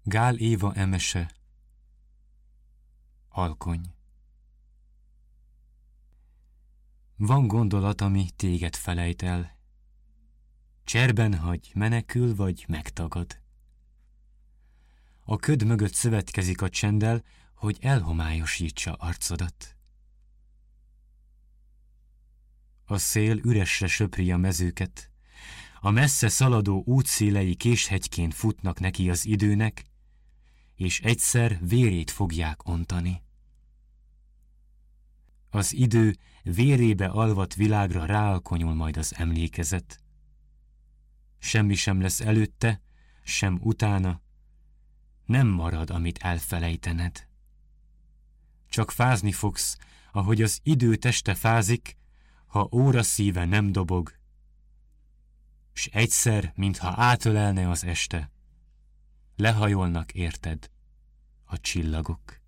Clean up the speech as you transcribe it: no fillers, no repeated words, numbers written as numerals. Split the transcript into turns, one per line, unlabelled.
Gál Éva emese. Alkony. Van gondolat, ami téged felejt el. Cserben hagy, menekül vagy megtagad. A köd mögött szövetkezik a csenddel, hogy elhomályosítsa arcodat. A szél üresre söpri a mezőket, a messze szaladó útszélei késhegyként futnak neki az időnek, és egyszer vérét fogják ontani. Az idő vérébe alvadt világra ráalkonyul majd az emlékezet. Semmi sem lesz előtte, sem utána, nem marad, amit elfelejtened. Csak fázni fogsz, ahogy az idő teste fázik, ha óra szíve nem dobog, s egyszer, mintha átölelne az este, lehajolnak érted a csillagok.